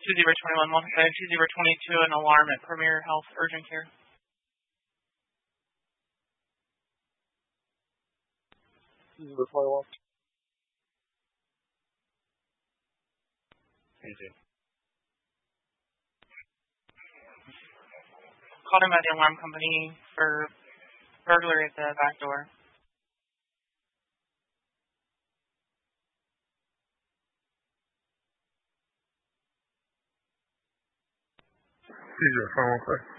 2021 welcome code 2022 an alarm at Premier Health Urgent Care. 2021. Called him by the alarm company for burglary at the back door. Caesar, phone call.